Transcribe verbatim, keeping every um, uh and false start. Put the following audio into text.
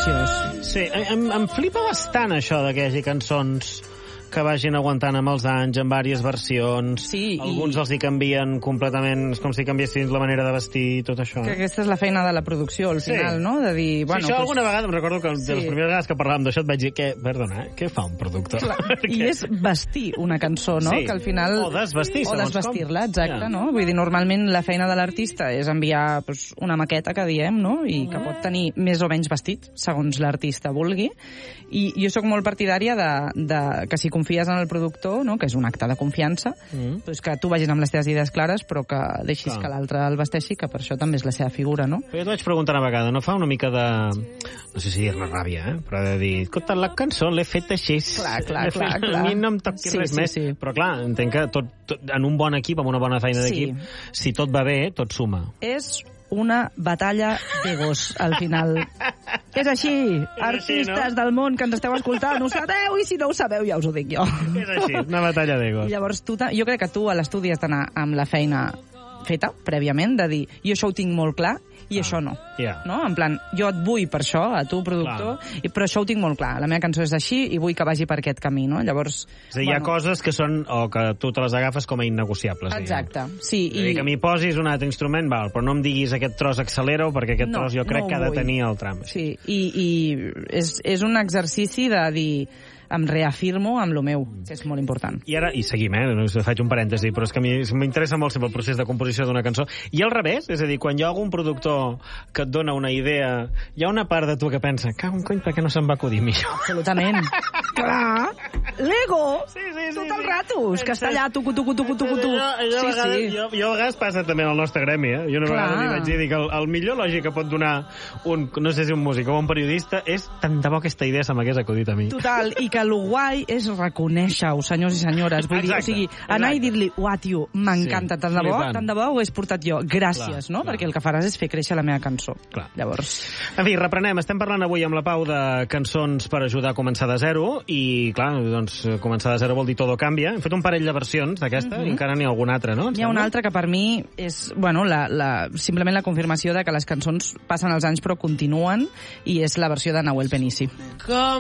preciós. Sí, em, em flipa bastant això de que hi hagi cançons que vagin aguantant amb els anys, en diverses versions. Sí, Alguns i... els hi canvien completament, és com si canviessin la manera de vestir i tot això. Que aquesta és la feina de la producció, al final, sí. no? De dir, bueno... Sí, això pues... alguna vegada em recordo que sí. de les primeres vegades que parlàvem d'això et vaig dir, què, perdona, eh? Què fa un productor? Clar, I és vestir una cançó, no? Sí. Que al final... O desvestir, o segons desvestir-la, exacte, yeah. no? Vull dir, normalment la feina de l'artista és enviar pues, una maqueta, que diem, no? I que pot tenir més o menys vestit, segons l'artista vulgui. I jo sóc molt partidària de, de que si confies en el productor, no? Que és un acte de confiança, mm. pues que tu vagis amb les teves idees clares, però que deixis Clar. que l'altre el vesteixi, que per això també és la seva figura, no? Però jo t'ho vaig preguntar una vegada, no fa una mica de... no sé si dir-ne ràbia, eh? Però de dir, escolta, la cançó l'he fet així. Clar, clar, clar, fet, clar. A mi no em toqui sí, res sí, més. Sí. Però clar, entenc que tot, tot, en un bon equip, amb una bona feina d'equip, sí. si tot va bé, tot suma. És una batalla d'egos, al final. És així. És Artistes així, no? del món que ens esteu escoltant, ho sabeu, i si no ho sabeu ja us ho dic jo. És així, una batalla d'egos. I llavors, tu, jo crec que tu a l'estudi has d'anar amb la feina feta, prèviament, de dir, jo això ho tinc molt clar, i ah, això no. Yeah. no. En plan, jo et vull per això, a tu, productor, i, però això ho tinc molt clar. La meva cançó és així i vull que vagi per aquest camí, no? Llavors... És a dir, bueno, hi ha coses que són, o que tu te les agafes com a innegociables, Exacte, diguem. sí. I... que m'hi posis un altre instrument, val, però no em diguis aquest tros accelera-ho, perquè aquest no, tros jo crec no que ha de vull. tenir el tram. Sí, i, i és, és un exercici de dir... em reafirmo amb lo meu, que és molt important. I ara, i seguim, eh? Faig un parèntesi, però és que a mi m'interessa molt sempre el procés de composició d'una cançó. I al revés, és a dir, quan hi ha algun productor que et dona una idea, hi ha una part de tu que pensa, cago en cony, per què no se'm va acudir millor? Absolutament. Clar! L'ego! Sí, sí, sí, tot el sí. rato! És que està allà, tucu, tucu, tucu, tucu, tucu. Jo, jo, sí, vegades, sí. jo, jo a vegades passa també en el nostre gremi, eh? Jo una Clar. vegada li vaig dir que el, el millor lògic que pot donar un, no sé si un músic o un periodista, és tant de bo aquesta idea se m'hagués acudit a mi. Total, i que lo guai és reconèixer-ho, senyors i senyores. Vull Exacte, dir, o sigui, anar exacte. i dir-li, uah, tio, m'encanta, Sí, tant de bo, flipant. tant de bo ho he portat jo. Gràcies, Clar, no? clar. Perquè el que faràs és fer créixer la meva cançó. Clar. Llavors... En fi, reprenem. Estem parlant avui amb la Pau de cançons per ajudar a començar de zero i, clar, doncs, començar de zero vol dir todo cambia. Hem fet un parell de versions d'aquesta, Mhm. i encara n'hi ha alguna altra, no? N'hi ha una altra que per mi és, bueno, la, la, simplement la confirmació de que les cançons passen els anys però continuen, i és la versió de Nahuel Penissi. Com